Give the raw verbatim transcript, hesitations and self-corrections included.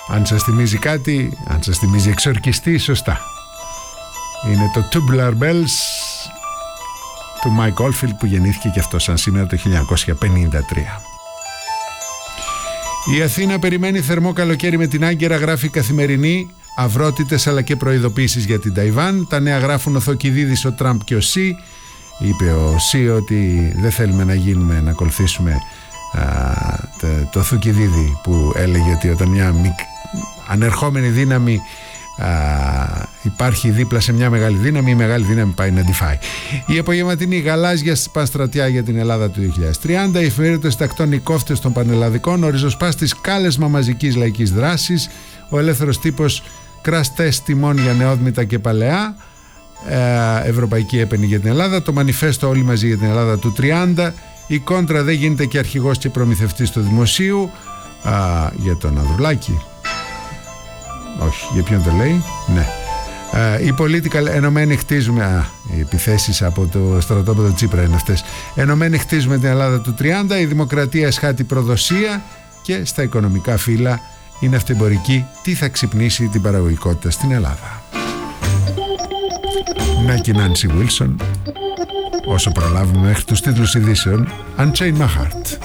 Αν σας θυμίζει κάτι, αν σας θυμίζει εξορκιστή, σωστά. Είναι το Tubular Bells του Mike Oldfield, που γεννήθηκε και αυτό σαν σήμερα το χίλια εννιακόσια πενήντα τρία. Η Αθήνα περιμένει θερμό καλοκαίρι με την Άγκυρα, γράφει η Καθημερινή. Αυρότητες αλλά και προειδοποίησεις για την Ταϊβάν. Τα νέα γράφουν ο Θοκιδίδης, ο Τραμπ και ο Σι. Είπε ο Σι ότι δεν θέλουμε να γίνουμε, να ακολουθήσουμε α, το, το Θοκιδίδη που έλεγε ότι όταν μια μικ, ανερχόμενη δύναμη α, υπάρχει δίπλα σε μια μεγάλη δύναμη, η μεγάλη δύναμη πάει να τη φάει. Η απογευματινή γαλάζια πανστρατιά για την Ελλάδα του δύο χιλιάδες τριάντα. Η εφημερίδα των συντακτών, οι κόφτες των πανελλαδικών. Ο ριζοσπάστης, κάλεσμα μαζικής λαϊκής δράσης. Ο ελεύθερος τύπος, crash test τιμών για νεόδμητα και παλαιά. Ε, Ευρωπαϊκή έπαινη για την Ελλάδα. Το μανιφέστο όλοι μαζί για την Ελλάδα του τριάντα. Η Κόντρα δεν γίνεται και αρχηγός και προμηθευτής του δημοσίου. Α, για τον Ανδρουλάκη. Όχι, για ποιον το λέει? Ναι. Ε, η Political, ενωμένοι χτίζουμε. Α, οι επιθέσεις από το στρατόπεδο Τσίπρα είναι αυτές. Ενωμένοι χτίζουμε την Ελλάδα του τριάντα. Η Δημοκρατία εσχάτη προδοσία. Και στα οικονομικά φύλλα είναι αυτεμπορική. Τι θα ξυπνήσει την παραγωγικότητα στην Ελλάδα? Νάκη Νάνσι Βίλσον. Όσο προλάβουμε μέχρι τους τίτλους ειδήσεων. Unchain My Heart.